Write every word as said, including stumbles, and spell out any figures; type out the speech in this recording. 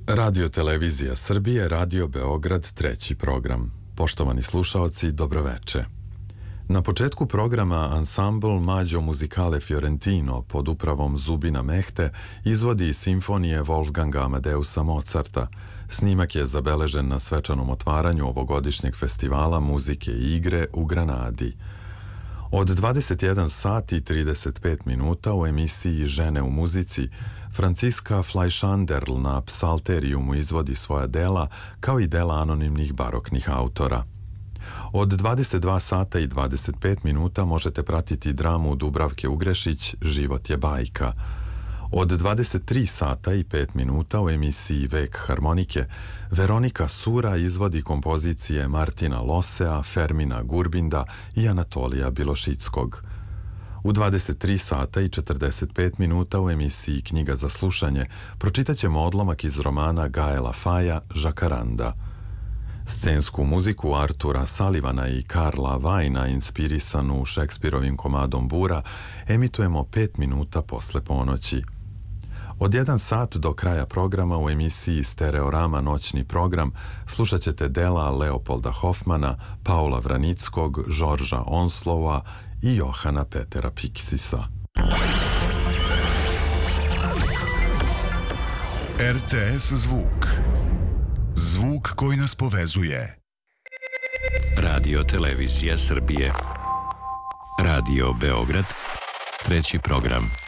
Radio Televizija Srbije, Radio Beograd, treći program. Poštovani slušaoci, dobroveče. Na početku programa ansambl Mađo Muzikale Fiorentino pod upravom Zubina Mehte izvodi simfonije Wolfganga Amadeusa Mozarta. Snimak je zabeležen na svečanom otvaranju ovogodišnjeg festivala muzike i igre u Granadi. Od dvadeset jedan sati i trideset pet minuta u emisiji Žene u muzici Franciska Fleischanderl na psalterijumu izvodi svoja dela kao i dela anonimnih baroknih autora. Od dvadeset dva sata i dvadeset pet minuta možete pratiti dramu Dubravke Ugrešić Život je bajka. Od dvadeset tri sata i pet minuta u emisiji Vek harmonike Veronika Sura izvodi kompozicije Martina Losea, Fermina Gurbinda i Anatolija Bilošickog. U dvadeset tri sata i četrdeset pet minuta u emisiji Knjiga za slušanje pročitat ćemo odlomak iz romana Gaela Faja Žakaranda. Scensku muziku Artura Sullivana i Karla Vajna inspirisanu Šekspirovim komadom Bura emitujemo pet minuta posle ponoći. Od jedan sat do kraja programa u emisiji Stereorama noćni program slušat ćete dela Leopolda Hofmana, Paula Vranickog, Žorža Onslova i Johana Petera Piksisa. R T S Zvuk. Zvuk koji nas povezuje. Radio Televizija Srbije. Radio Beograd, treći program.